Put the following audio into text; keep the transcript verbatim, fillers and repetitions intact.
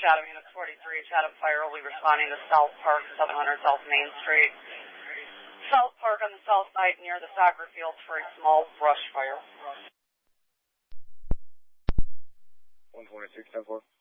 Chatham, Unit forty-three, Chatham Fire will be responding to South Park, seven hundred South Main Street. South Park on the south side near the soccer fields for a small brush fire. one twenty-six, ten four.